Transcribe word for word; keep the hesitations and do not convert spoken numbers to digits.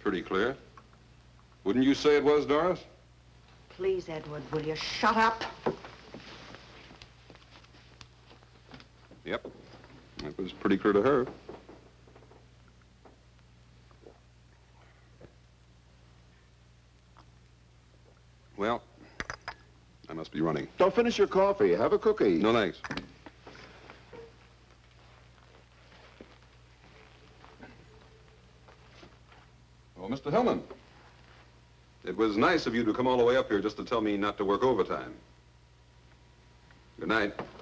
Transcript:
Pretty clear. Wouldn't you say it was, Doris? Please, Edward, will you shut up? Yep. That was pretty clear to her. Well, I must be running. Don't finish your coffee. Have a cookie. No, thanks. Oh, Mister Hillman. It was nice of you to come all the way up here just to tell me not to work overtime. Good night.